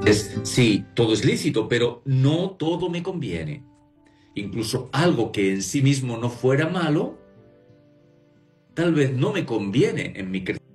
Sí, todo es lícito, pero no todo me conviene. Incluso algo que en sí mismo no fuera malo, tal vez no me conviene en mi crecimiento.